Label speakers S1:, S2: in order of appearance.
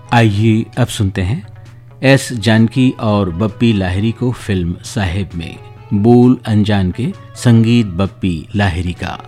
S1: आइए अब सुनते हैं एस जानकी और बप्पी लाहिरी को फिल्म साहेब में बोल अनजान के, संगीत बप्पी लाहिरी का।